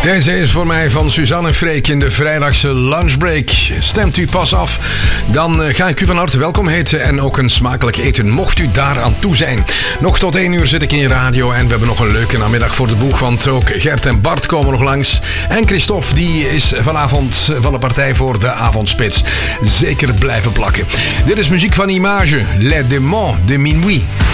Deze is voor mij van Suzanne Freek in de vrijdagse lunchbreak. Stemt u pas af, dan ga ik u van harte welkom heten en ook een smakelijk eten mocht u daaraan toe zijn. Nog tot 1 uur zit ik in je radio en we hebben nog een leuke namiddag voor de boeg, want ook Gert en Bart komen nog langs. En Christophe, die is vanavond van de partij voor de avondspits. Zeker blijven plakken. Dit is muziek van Image, Les Démons de Minuit.